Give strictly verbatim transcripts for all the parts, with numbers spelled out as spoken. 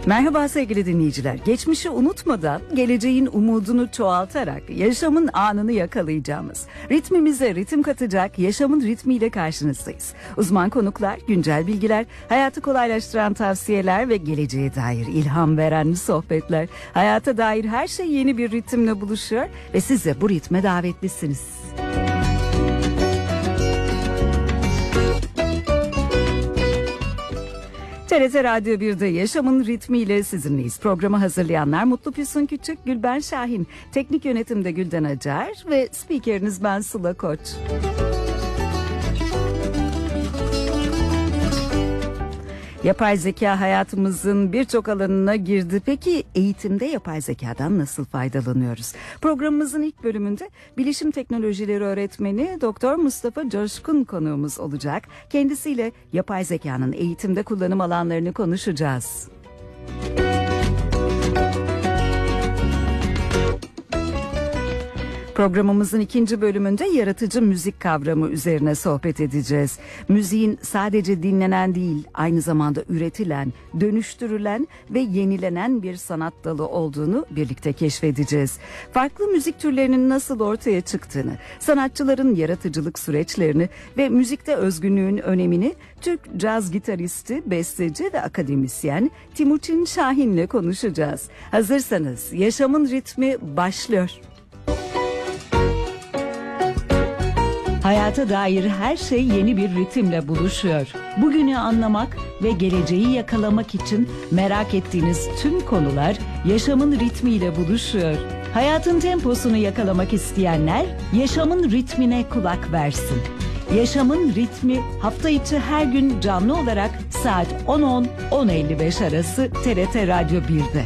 Merhaba sevgili dinleyiciler. Geçmişi unutmadan, geleceğin umudunu çoğaltarak yaşamın anını yakalayacağımız, ritmimize ritim katacak yaşamın ritmiyle karşınızdayız. Uzman konuklar, güncel bilgiler, hayatı kolaylaştıran tavsiyeler ve geleceğe dair ilham veren sohbetler. Hayata dair her şey yeni bir ritimle buluşuyor ve siz de bu ritme davetlisiniz. T R T Radyo bir'de yaşamın ritmiyle sizinleyiz. Programı hazırlayanlar Mutlu Füsun Küçük, Gülben Şahin, teknik yönetimde Gülden Acar ve spikeriniz ben Sıla Koç. Yapay zeka hayatımızın birçok alanına girdi. Peki eğitimde yapay zekadan nasıl faydalanıyoruz? Programımızın ilk bölümünde bilişim teknolojileri öğretmeni Doktor Mustafa Coşkun konuğumuz olacak. Kendisiyle yapay zekanın eğitimde kullanım alanlarını konuşacağız. Programımızın ikinci bölümünde yaratıcı müzik kavramı üzerine sohbet edeceğiz. Müziğin sadece dinlenen değil, aynı zamanda üretilen, dönüştürülen ve yenilenen bir sanat dalı olduğunu birlikte keşfedeceğiz. Farklı müzik türlerinin nasıl ortaya çıktığını, sanatçıların yaratıcılık süreçlerini ve müzikte özgünlüğün önemini Türk caz gitaristi, besteci ve akademisyen Timuçin Şahin'le konuşacağız. Hazırsanız yaşamın ritmi başlıyor. Hayata dair her şey yeni bir ritimle buluşuyor. Bugünü anlamak ve geleceği yakalamak için merak ettiğiniz tüm konular yaşamın ritmiyle buluşuyor. Hayatın temposunu yakalamak isteyenler yaşamın ritmine kulak versin. Yaşamın ritmi hafta içi her gün canlı olarak saat on on on elli beş arası T R T Radyo bir'de.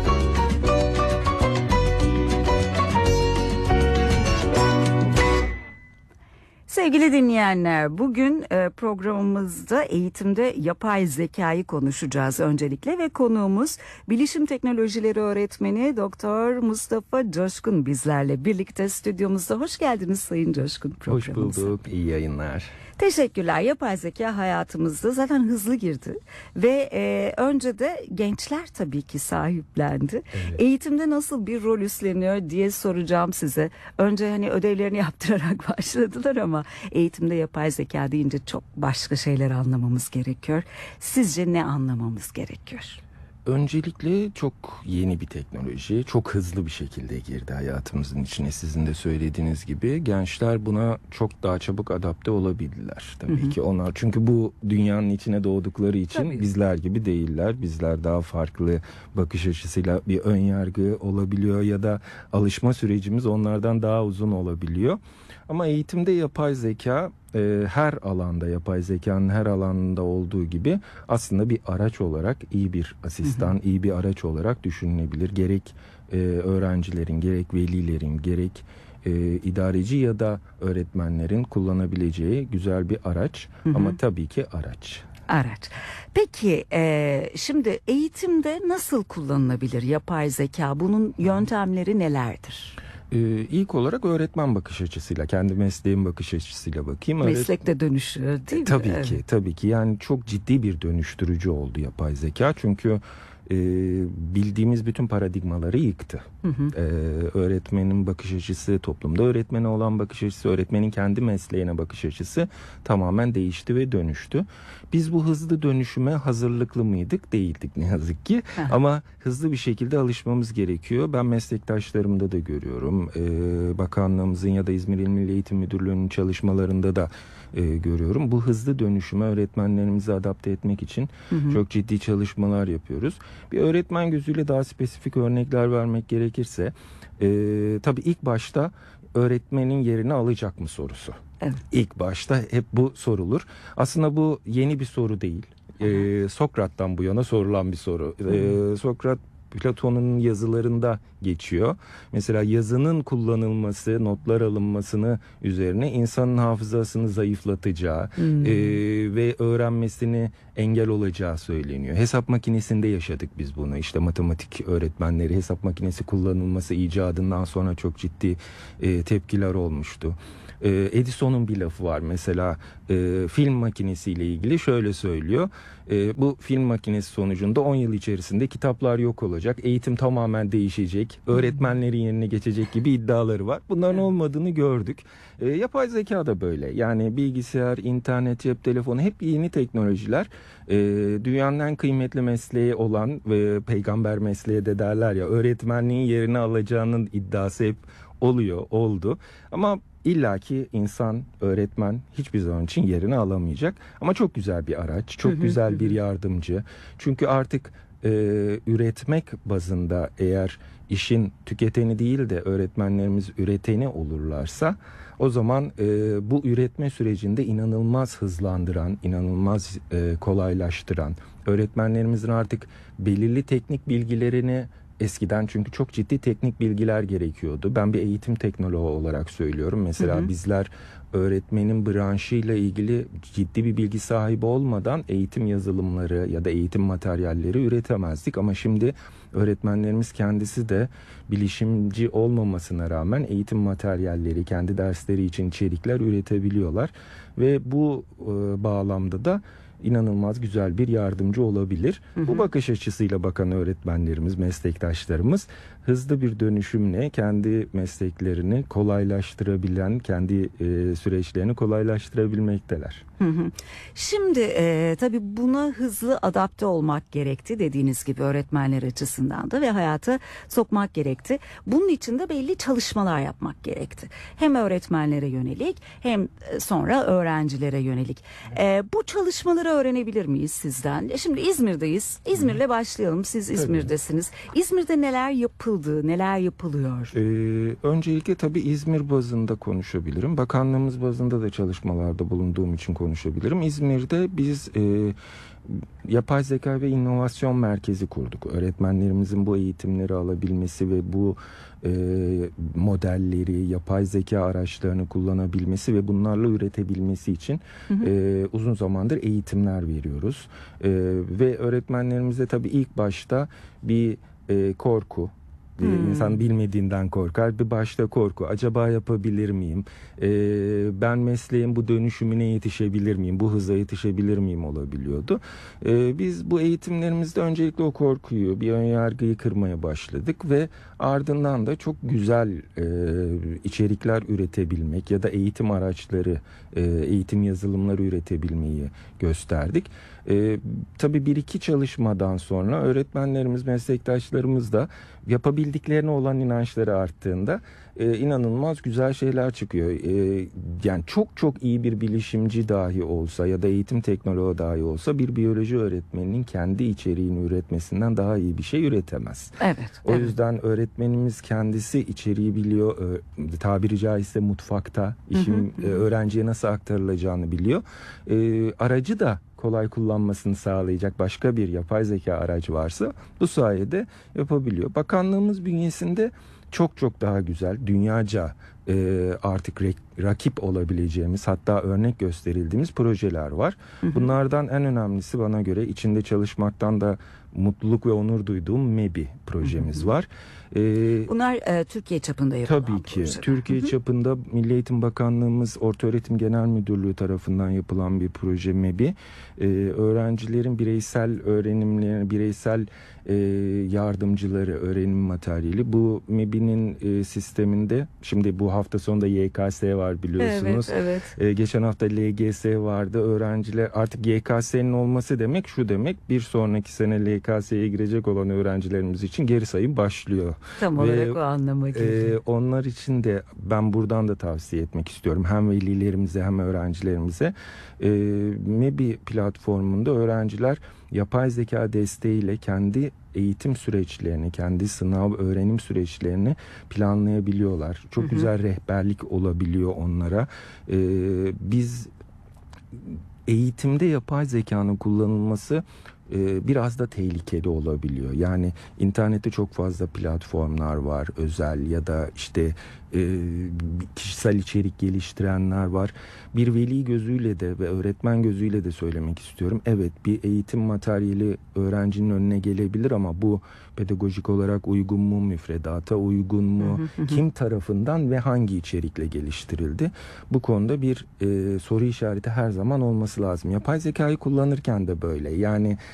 Sevgili dinleyenler, bugün programımızda eğitimde yapay zekayı konuşacağız öncelikle ve konuğumuz bilişim teknolojileri öğretmeni Doktor Mustafa Coşkun bizlerle birlikte stüdyomuzda. Hoş geldiniz Sayın Coşkun programımıza. Hoş bulduk, iyi yayınlar. Teşekkürler. Yapay zeka hayatımızda zaten hızlı girdi ve e, önce de gençler tabii ki sahiplendi. Evet. Eğitimde nasıl bir rol üstleniyor diye soracağım size. Önce hani ödevlerini yaptırarak başladılar ama eğitimde yapay zeka deyince çok başka şeyler anlamamız gerekiyor. Sizce ne anlamamız gerekiyor? Öncelikle çok yeni bir teknoloji, çok hızlı bir şekilde girdi hayatımızın içine. Sizin de söylediğiniz gibi gençler buna çok daha çabuk adapte olabildiler. Tabii hı hı. ki onlar, çünkü bu dünyanın içine doğdukları için tabii. bizler gibi değiller. Bizler daha farklı bakış açısıyla bir ön yargı olabiliyor ya da alışma sürecimiz onlardan daha uzun olabiliyor. Ama eğitimde yapay zeka e, her alanda, yapay zekanın her alanında olduğu gibi aslında bir araç olarak, iyi bir asistan, hı hı. iyi bir araç olarak düşünülebilir. Gerek e, öğrencilerin, gerek velilerin, gerek e, idareci ya da öğretmenlerin kullanabileceği güzel bir araç. Hı hı. Ama tabii ki araç. Araç. Peki e, şimdi eğitimde nasıl kullanılabilir yapay zeka? Bunun yöntemleri nelerdir? Ee, ilk olarak öğretmen bakış açısıyla, kendi mesleğim bakış açısıyla bakayım. Meslekte Öğret... dönüşüyor değil mi? Tabii evet. ki, tabii ki. Yani çok ciddi bir dönüştürücü oldu yapay zeka. Çünkü e, bildiğimiz bütün paradigmaları yıktı. Hı hı. Ee, öğretmenin bakış açısı, toplumda öğretmene olan bakış açısı, öğretmenin kendi mesleğine bakış açısı tamamen değişti ve dönüştü. Biz bu hızlı dönüşüme hazırlıklı mıydık? Değildik ne yazık ki. Aha. Ama hızlı bir şekilde alışmamız gerekiyor. Ben meslektaşlarımda da görüyorum. Ee, bakanlığımızın ya da İzmir İl Milli Eğitim Müdürlüğü'nün çalışmalarında da e, görüyorum. Bu hızlı dönüşüme öğretmenlerimizi adapte etmek için hı hı. çok ciddi çalışmalar yapıyoruz. Bir öğretmen gözüyle daha spesifik örnekler vermek gerekirse, e, tabii ilk başta öğretmenin yerini alacak mı sorusu. Evet. İlk başta hep bu sorulur. Aslında bu yeni bir soru değil. Ee, Sokrat'tan bu yana sorulan bir soru. Ee, Sokrat Platon'un yazılarında geçiyor. Mesela yazının kullanılması, notlar alınmasını üzerine insanın hafızasını zayıflatacağı hmm. e, ve öğrenmesini engel olacağı söyleniyor. Hesap makinesinde yaşadık biz bunu. İşte matematik öğretmenleri hesap makinesi kullanılması icadından sonra çok ciddi e, tepkiler olmuştu. E, Edison'un bir lafı var mesela, e, film makinesiyle ilgili şöyle söylüyor. E, bu film makinesi sonucunda on yıl içerisinde kitaplar yok olacak, eğitim tamamen değişecek, öğretmenlerin yerine geçecek gibi iddiaları var. Bunların olmadığını gördük. E, yapay zeka da böyle. Yani bilgisayar, internet, cep telefonu hep yeni teknolojiler. E, dünyanın en kıymetli mesleği olan ve peygamber mesleği de derler ya, öğretmenliğin yerini alacağının iddiası hep oluyor, oldu. Ama illaki insan, öğretmen hiçbir zaman için yerini alamayacak. Ama çok güzel bir araç, çok güzel bir yardımcı. Çünkü artık e, üretmek bazında eğer işin tüketeni değil de öğretmenlerimiz üreteni olurlarsa, o zaman e, bu üretme sürecinde inanılmaz hızlandıran, inanılmaz e, kolaylaştıran, öğretmenlerimizin artık belirli teknik bilgilerini, eskiden çünkü çok ciddi teknik bilgiler gerekiyordu. Ben bir eğitim teknoloğu olarak söylüyorum. Mesela hı hı. bizler öğretmenin branşıyla ilgili ciddi bir bilgi sahibi olmadan eğitim yazılımları ya da eğitim materyalleri üretemezdik. Ama şimdi öğretmenlerimiz kendisi de bilişimci olmamasına rağmen eğitim materyalleri, kendi dersleri için içerikler üretebiliyorlar. Ve bu e, bağlamda da inanılmaz güzel bir yardımcı olabilir. Hı hı. Bu bakış açısıyla bakan öğretmenlerimiz, meslektaşlarımız hızlı bir dönüşümle kendi mesleklerini kolaylaştırabilen, kendi e, süreçlerini kolaylaştırabilmekteler. Hı hı. Şimdi e, tabii buna hızlı adapte olmak gerekti dediğiniz gibi öğretmenler açısından da ve hayata sokmak gerekti. Bunun için de belli çalışmalar yapmak gerekti. Hem öğretmenlere yönelik hem sonra öğrencilere yönelik. E, bu çalışmaları öğrenebilir miyiz sizden? Şimdi İzmir'deyiz. İzmir'le başlayalım. Siz tabii. İzmir'desiniz. İzmir'de neler yapıldı, neler yapılıyor? Ee, öncelikle tabii İzmir bazında konuşabilirim. Bakanlığımız bazında da çalışmalarda bulunduğum için konuşabilirim. İzmir'de biz e, yapay zeka ve inovasyon merkezi kurduk. Öğretmenlerimizin bu eğitimleri alabilmesi ve bu e, modelleri, yapay zeka araçlarını kullanabilmesi ve bunlarla üretebilmesi için hı hı. E, uzun zamandır eğitimler veriyoruz. E, ve öğretmenlerimize tabii ilk başta bir e, korku, Hmm. İnsan bilmediğinden korkar. Bir başta korku. Acaba yapabilir miyim? Ee, ben mesleğin bu dönüşümüne yetişebilir miyim? Bu hıza yetişebilir miyim olabiliyordu. Ee, biz bu eğitimlerimizde öncelikle o korkuyu, bir önyargıyı kırmaya başladık ve ardından da çok güzel e, içerikler üretebilmek ya da eğitim araçları, e, eğitim yazılımları üretebilmeyi gösterdik. E, tabii bir iki çalışmadan sonra öğretmenlerimiz, meslektaşlarımız da yapabildiklerine olan inançları arttığında e, inanılmaz güzel şeyler çıkıyor. E, yani çok çok iyi bir bilişimci dahi olsa ya da eğitim teknoloğu dahi olsa bir biyoloji öğretmeninin kendi içeriğini üretmesinden daha iyi bir şey üretemez. Evet. O evet. yüzden öğretmenimiz kendisi içeriği biliyor. E, tabiri caizse mutfakta işin hı hı. E, öğrenciye nasıl aktarılacağını biliyor. E, aracı da kolay kullanmasını sağlayacak başka bir yapay zeka aracı varsa bu sayede yapabiliyor. Bakanlığımız bünyesinde çok çok daha güzel, dünyaca e, artık re- rakip olabileceğimiz, hatta örnek gösterildiğimiz projeler var. Hı hı. Bunlardan en önemlisi bana göre içinde çalışmaktan da mutluluk ve onur duyduğum MEBI projemiz hı hı. var. Ee, Bunlar e, Türkiye çapında yapılan tabii ki. projeler. Türkiye hı hı. çapında Milli Eğitim Bakanlığımız, Ortaöğretim Genel Müdürlüğü tarafından yapılan bir proje MEBI. Ee, öğrencilerin bireysel öğrenimlerini, bireysel e, yardımcıları, öğrenim materyali. Bu MEBI'nin e, sisteminde, şimdi bu hafta sonunda Y K S var biliyorsunuz. Evet, evet. Ee, geçen hafta L G S vardı. Öğrenciler artık Y K S'nin olması demek şu demek: bir sonraki sene L K S'ye girecek olan öğrencilerimiz için geri sayım başlıyor. Tam Ve, olarak o anlama geliyor. E, onlar için de ben buradan da tavsiye etmek istiyorum. Hem velilerimize hem öğrencilerimize. E, MEBI platformunda öğrenciler yapay zeka desteğiyle kendi eğitim süreçlerini, kendi sınav öğrenim süreçlerini planlayabiliyorlar. Çok hı hı. güzel rehberlik olabiliyor onlara. E, biz eğitimde yapay zekanın kullanılması e, biraz da tehlikeli olabiliyor. Yani internette çok fazla platformlar var, özel ya da işte e, kişisel içerik geliştirenler var. Bir veli gözüyle de ve öğretmen gözüyle de söylemek istiyorum. Evet, bir eğitim materyali öğrencinin önüne gelebilir ama bu pedagojik olarak uygun mu, müfredata uygun mu, kim tarafından ve hangi içerikle geliştirildi? Bu konuda bir e, soru işareti her zaman olması lazım. Yapay zekayı kullanırken de böyle. Yani